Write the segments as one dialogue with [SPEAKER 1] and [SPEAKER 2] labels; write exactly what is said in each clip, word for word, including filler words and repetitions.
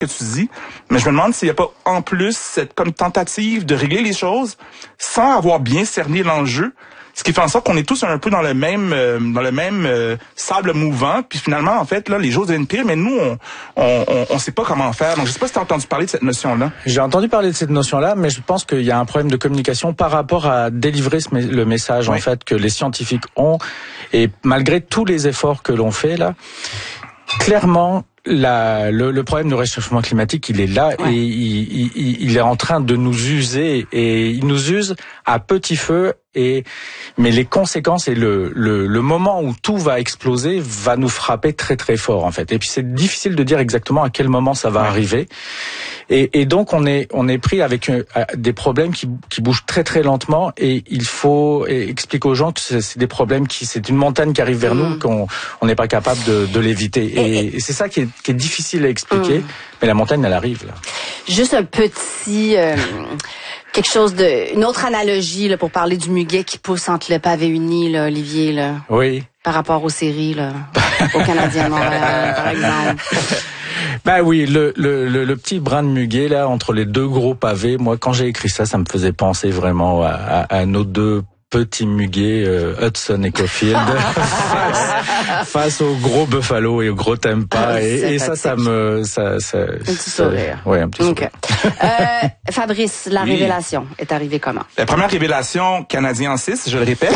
[SPEAKER 1] que tu dis, mais je me demande s'il n'y a pas en plus cette comme tentative de régler les choses sans avoir bien cerné l'enjeu, ce qui fait en sorte qu'on est tous un peu dans le même euh, dans le même euh, sable mouvant, puis finalement en fait là les choses deviennent pires, mais nous on on on, on sait pas comment faire. Donc je sais pas si tu as entendu parler de cette notion-là.
[SPEAKER 2] J'ai entendu parler de cette notion-là, mais je pense qu'il y a un problème de communication par rapport à délivrer ce, le message oui. en fait que les scientifiques ont, et malgré tous les efforts que l'on fait là, clairement. La, le, le problème du réchauffement climatique, il est là ouais. et il, il, il est en train de nous user, et il nous use à petit feu. Et mais les conséquences et le, le le moment où tout va exploser va nous frapper très très fort en fait. Et puis c'est difficile de dire exactement à quel moment ça va ouais. arriver. Et, et donc on est on est pris avec une, des problèmes qui qui bougent très très lentement, et il faut expliquer aux gens que c'est, c'est des problèmes qui c'est une montagne qui arrive vers mmh. nous, qu'on on n'est pas capable de, de l'éviter. Et, et c'est ça qui est, qui est difficile à expliquer. Mmh. Mais la montagne elle arrive là.
[SPEAKER 3] Juste un petit euh... quelque chose de, une autre analogie là, pour parler du muguet qui pousse entre le pavé uni, là, Olivier, là.
[SPEAKER 2] Oui.
[SPEAKER 3] Par rapport aux séries, là, au Canadien Montréal, par exemple.
[SPEAKER 2] Ben oui, le, le, le, le petit brin de muguet là entre les deux gros pavés. Moi, quand j'ai écrit ça, ça me faisait penser vraiment à, à, à nos deux petits muguets, euh, Hudson et Caulfield, face, face au gros Buffalo et au gros Tampa, ah, et, et ça, ça me, ça, ça,
[SPEAKER 3] un petit sourire.
[SPEAKER 2] Ouais, un petit
[SPEAKER 3] okay. sourire. euh, Fabrice, la oui. révélation est arrivée comment?
[SPEAKER 1] La première révélation, Canadien en six, je le répète.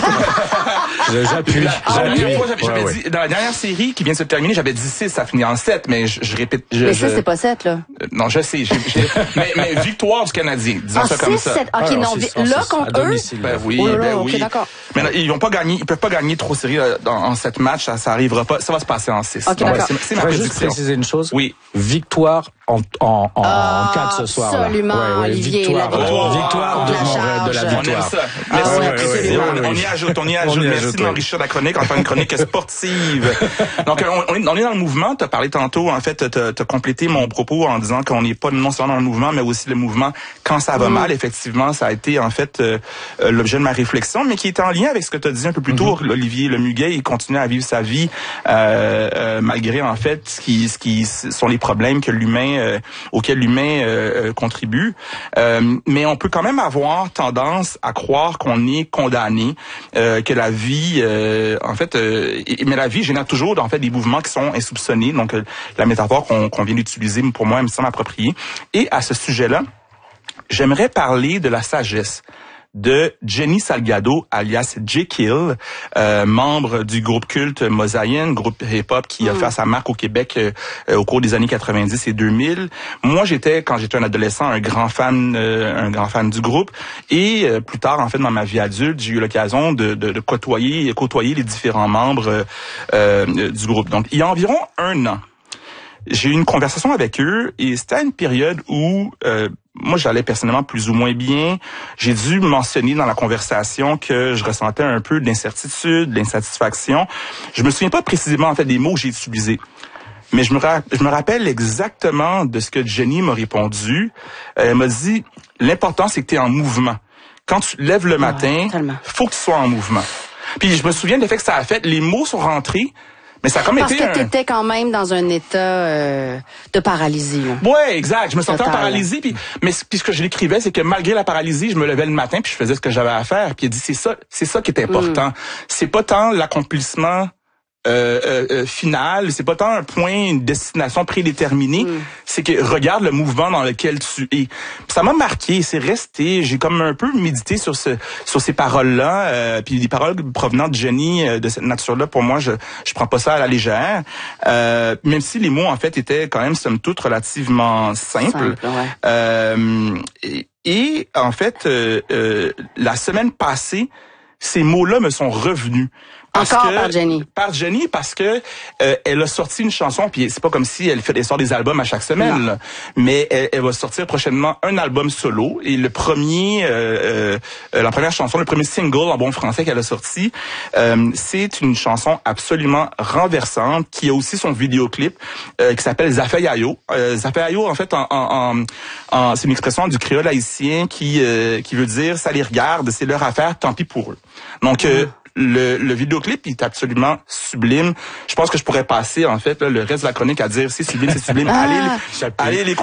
[SPEAKER 2] J'appuie.
[SPEAKER 1] J'avais ouais, ouais. dit, dans la dernière série qui vient de se terminer, j'avais dit six, ça finit en sept, mais je, je répète. Je,
[SPEAKER 3] mais
[SPEAKER 1] ça,
[SPEAKER 3] c'est pas sept, là.
[SPEAKER 1] Euh, non, je sais. J'ai, j'ai, mais, mais victoire du Canadien, disons
[SPEAKER 3] en
[SPEAKER 1] ça
[SPEAKER 3] six,
[SPEAKER 1] comme ça.
[SPEAKER 3] sept. Ok, non, vi- là, contre eux.
[SPEAKER 1] Ben oui,
[SPEAKER 3] oh là,
[SPEAKER 1] ben
[SPEAKER 3] okay,
[SPEAKER 1] oui.
[SPEAKER 3] D'accord.
[SPEAKER 1] Mais là, ils vont pas gagner, ils peuvent pas gagner trop séries dans, en sept matchs, ça, ça arrivera pas. Ça va se passer en six.
[SPEAKER 3] Okay,
[SPEAKER 1] donc,
[SPEAKER 3] d'accord.
[SPEAKER 1] c'est, c'est ma
[SPEAKER 2] je
[SPEAKER 1] prédiction.
[SPEAKER 2] juste préciser une chose.
[SPEAKER 1] Oui.
[SPEAKER 2] Victoire en en en
[SPEAKER 3] ah,
[SPEAKER 2] quatre ce soir.
[SPEAKER 3] Absolument,
[SPEAKER 2] là. Ouais, ouais,
[SPEAKER 3] Olivier.
[SPEAKER 2] victoire,
[SPEAKER 3] la victoire,
[SPEAKER 2] oh, victoire de,
[SPEAKER 3] la,
[SPEAKER 2] Montréal, de la victoire.
[SPEAKER 1] On aime ça.
[SPEAKER 3] Ah,
[SPEAKER 1] Merci
[SPEAKER 3] ouais,
[SPEAKER 1] de la
[SPEAKER 3] ouais,
[SPEAKER 1] précision.
[SPEAKER 3] ouais,
[SPEAKER 1] on,
[SPEAKER 3] ouais.
[SPEAKER 1] on y ajoute, on y ajoute.
[SPEAKER 2] On y
[SPEAKER 1] Merci
[SPEAKER 2] ajoute,
[SPEAKER 1] d'enrichir la chronique, en faire une chronique sportive. Donc, on, on, est, on est dans le mouvement. Tu as parlé tantôt, en fait, tu as complété mon propos en disant qu'on n'est pas non seulement dans le mouvement, mais aussi le mouvement quand ça va mmh. mal. Effectivement, ça a été, en fait, euh, l'objet de ma réflexion, mais qui est en lien avec ce que tu as dit un peu plus tôt, mmh. Olivier. Le muguet, il continue à vivre sa vie euh, euh, malgré, en fait, ce qui, ce qui sont les problèmes que l'humain, euh, auxquels l'humain euh, contribue. Euh, mais on peut quand même avoir tendance à croire qu'on est condamné, euh, que la vie, euh, en fait, euh, mais la vie génère toujours, en fait, des mouvements qui sont insoupçonnés. Donc, euh, la métaphore qu'on, qu'on vient d'utiliser, pour moi, elle me semble appropriée. Et à ce sujet-là, j'aimerais parler de la sagesse de Jenny Salgado, alias Jekyll, euh, membre du groupe culte Mosaïen, groupe hip-hop qui a mm. fait sa marque au Québec euh, au cours des années quatre-vingt-dix et deux mille. Moi, j'étais, quand j'étais un adolescent, un grand fan, euh, un grand fan du groupe. Et euh, plus tard, en fait, dans ma vie adulte, j'ai eu l'occasion de, de, de côtoyer, côtoyer les différents membres euh, du groupe. Donc, il y a environ un an, j'ai eu une conversation avec eux, et c'était à une période où euh, moi, j'allais personnellement plus ou moins bien. J'ai dû mentionner dans la conversation que je ressentais un peu d'incertitude, d'insatisfaction. Je me souviens pas précisément, en fait, des mots que j'ai utilisés. Mais je me, ra- je me rappelle exactement de ce que Jenny m'a répondu. Elle m'a dit, l'important, c'est que tu es en mouvement. Quand tu lèves le matin,
[SPEAKER 3] ouais,
[SPEAKER 1] faut que tu sois en mouvement. Puis je me souviens de l'effet que ça a fait. Les mots sont rentrés. Mais ça a comme
[SPEAKER 3] Parce
[SPEAKER 1] été
[SPEAKER 3] que
[SPEAKER 1] un...
[SPEAKER 3] t'étais quand même dans un état euh, de paralysie. Là.
[SPEAKER 1] Ouais, exact. Je me sentais en
[SPEAKER 3] Total.
[SPEAKER 1] paralysie. Puis, mais puis ce que je l'écrivais, c'est que malgré la paralysie, je me levais le matin puis je faisais ce que j'avais à faire. Puis il dit, c'est ça, c'est ça qui est important. Mm. C'est pas tant l'accomplissement euh, euh, euh, final, c'est pas tant un point, une destination prédéterminée. Mm. C'est que regarde le mouvement dans lequel tu es. Puis ça m'a marqué, c'est resté. J'ai comme un peu médité sur ce, sur ces paroles-là. Euh, puis des paroles provenant de Jenny euh, de cette nature-là, pour moi, je, je prends pas ça à la légère. Euh, même si les mots en fait étaient quand même somme toute relativement simples.
[SPEAKER 3] Simple, ouais.
[SPEAKER 1] euh, et, et en fait, euh, euh, la semaine passée, ces mots-là me sont revenus. Parce
[SPEAKER 3] Encore
[SPEAKER 1] que,
[SPEAKER 3] par Jenny.
[SPEAKER 1] Par Jenny, parce que euh, elle a sorti une chanson, puis c'est pas comme si elle fait elle sort des albums à chaque semaine, là, mais elle, elle va sortir prochainement un album solo. Et le premier, euh, euh, la première chanson, le premier single en bon français qu'elle a sorti, euh, c'est une chanson absolument renversante qui a aussi son vidéoclip euh, qui s'appelle Zafeyayo. Euh, Zafeyayo, en fait, en, en, en, en, c'est une expression du créole haïtien qui euh, qui veut dire ça les regarde, c'est leur affaire, tant pis pour eux. Donc euh, Le, le vidéoclip est absolument sublime. Je pense que je pourrais passer, en fait, là, le reste de la chronique à dire c'est sublime, c'est sublime.
[SPEAKER 3] Ah.
[SPEAKER 1] Allez, allez les